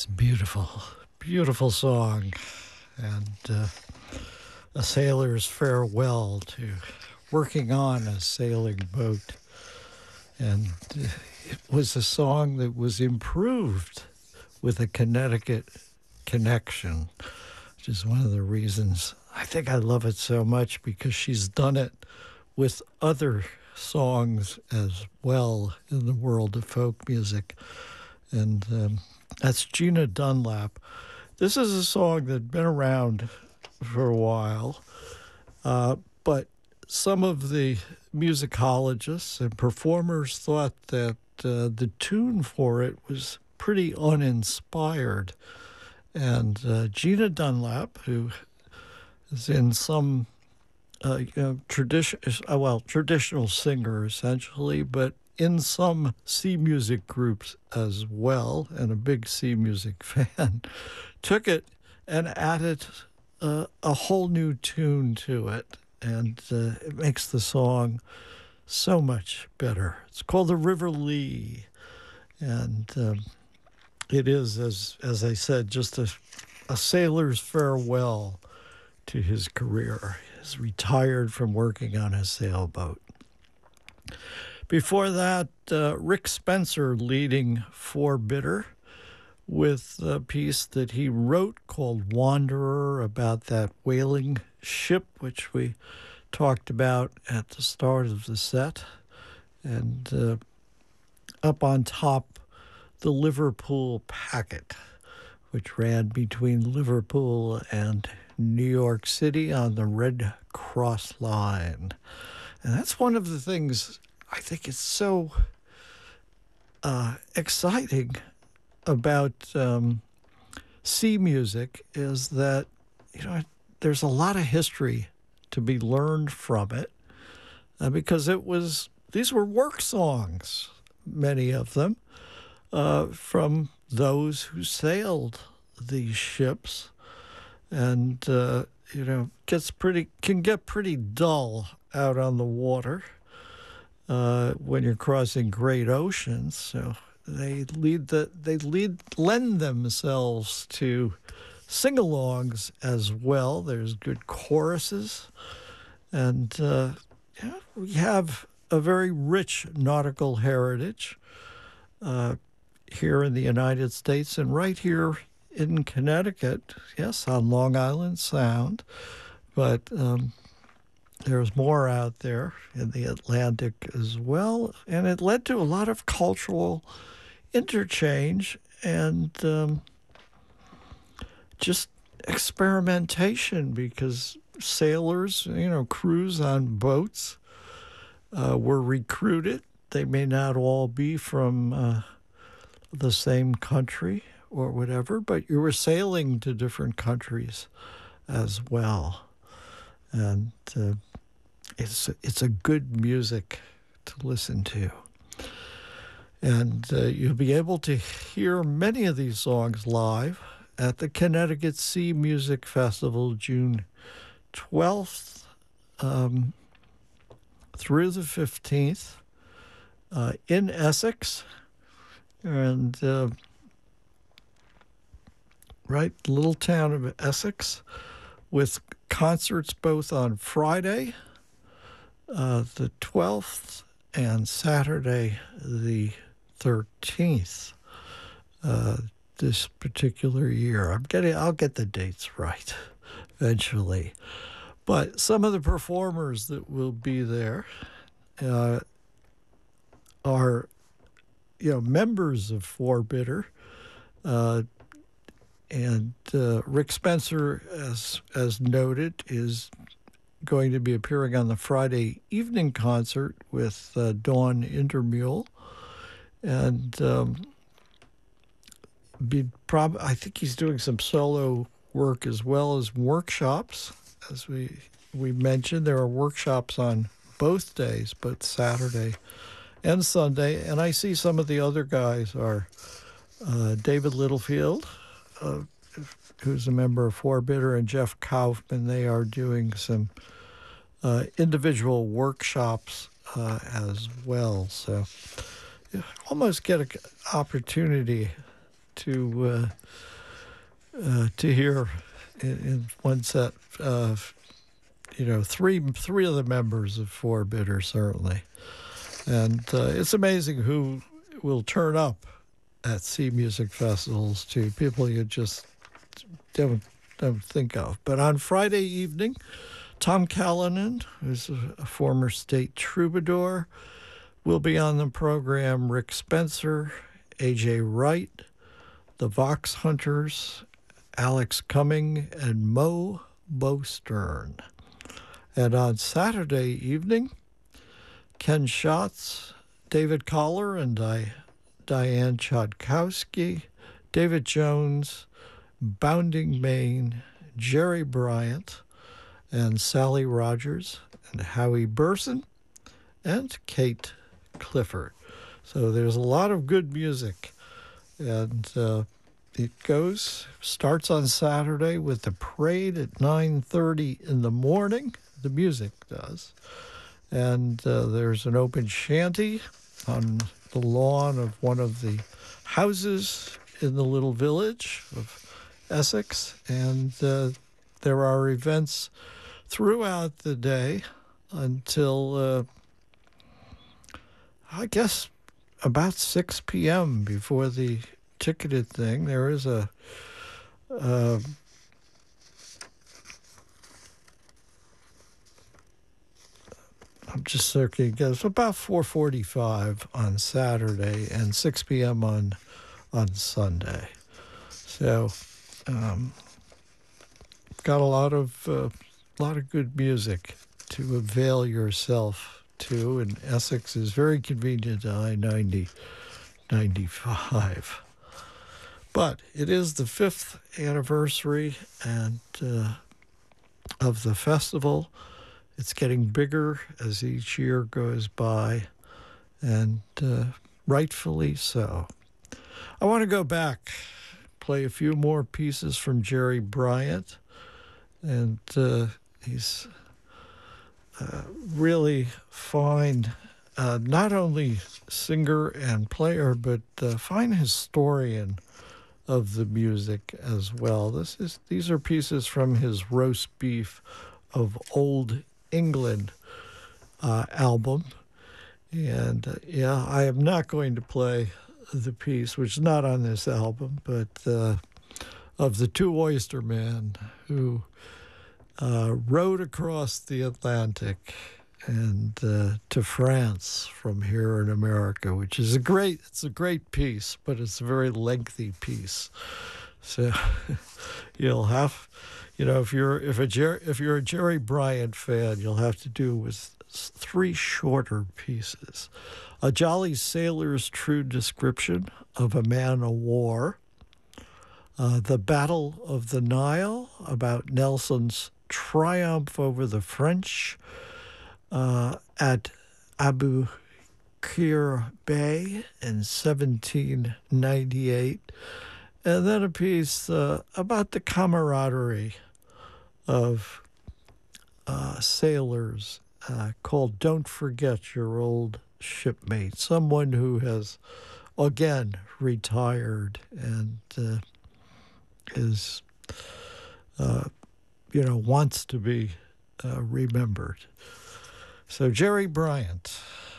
It's a beautiful, beautiful song, and a sailor's farewell to working on a sailing boat. And it was a song that was improved with a Connecticut connection, which is one of the reasons I think I love it so much, because she's done it with other songs as well in the world of folk music. And that's Gina Dunlap. This is a song that had been around for a while, but some of the musicologists and performers thought that the tune for it was pretty uninspired. And Gina Dunlap, who is in some traditional singer essentially, but in some sea music groups as well, and a big sea music fan, took it and added a whole new tune to it, and it makes the song so much better. It's called The River Lee, and it is, as I said, just a sailor's farewell to his career. He's retired from working on a sailboat. Before that, Rick Spencer leading Four Bitter with a piece that he wrote called Wanderer, about that whaling ship, which we talked about at the start of the set. And up on top, the Liverpool Packet, which ran between Liverpool and New York City on the Red Cross line. And that's one of the things I think is so exciting about sea music, is that, there's a lot of history to be learned from it, because these were work songs, many of them, from those who sailed these ships. And can get pretty dull out on the water when you're crossing great oceans. So they lend themselves to sing-alongs as well. There's good choruses, and we have a very rich nautical heritage here in the United States, and right here in Connecticut, yes, on Long Island Sound, but there's more out there in the Atlantic as well, and it led to a lot of cultural interchange and just experimentation, because sailors, crews on boats were recruited. They may not all be from the same country or whatever, but you were sailing to different countries as well. And it's a good music to listen to. And you'll be able to hear many of these songs live at the Connecticut Sea Music Festival, June 12th through the 15th in Essex. And little town of Essex, with concerts both on Friday, the 12th, and Saturday, the 13th, this particular year. I'll get the dates right eventually. But some of the performers that will be there are, members of Four Bitter, and Rick Spencer, as noted, is going to be appearing on the Friday evening concert with Dawn Intermule, and I think he's doing some solo work as well as workshops. As we mentioned, there are workshops on both days, both Saturday and Sunday, and I see some of the other guys are David Littlefield, who's a member of Four Bitter, and Jeff Kaufman. They are doing some individual workshops as well. So you almost get an opportunity to hear in one set. Three of the members of Four Bitter, certainly. And it's amazing who will turn up at Sea Music festivals, too. People you just don't think of. But on Friday evening, Tom Callanan, who's a former state troubadour, will be on the program. Rick Spencer, A.J. Wright, the Vox Hunters, Alex Cumming, and Mo Stern. And on Saturday evening, Ken Schatz, David Collar and Diane Chodkowski, David Jones, Bounding Maine, Jerry Bryant, and Sally Rogers, and Howie Burson, and Kate Clifford. So there's a lot of good music. And it starts on Saturday with the parade at 9:30 in the morning. The music does. And there's an open shanty on the lawn of one of the houses in the little village of Essex. And there are events throughout the day until, I guess, about 6 p.m. before the ticketed thing. There is I'm just looking. It's about 4:45 on Saturday and 6 p.m. on Sunday. So, got a lot of good music to avail yourself to, and Essex is very convenient to I-90, 95. But it is the 5th anniversary and of the festival. It's getting bigger as each year goes by, and rightfully so. I want to go back, play a few more pieces from Jerry Bryant, and he's really fine, not only singer and player, but fine historian of the music as well. These are pieces from his Roast Beef of Old England album. And I am not going to play the piece, which is not on this album, but of the Two Oyster Men who rowed across the Atlantic and to France from here in America, which is a great piece, but it's a very lengthy piece. So you'll have, if you're a Jerry Bryant fan, you'll have to do with 3 shorter pieces. A Jolly Sailor's True Description of a Man o' War, The Battle of the Nile, about Nelson's triumph over the French at Abu Qir Bay in 1798, and then a piece about the camaraderie of sailors called Don't Forget Your Old Shipmate, someone who has, again, retired and is, wants to be remembered. So Jerry Bryant.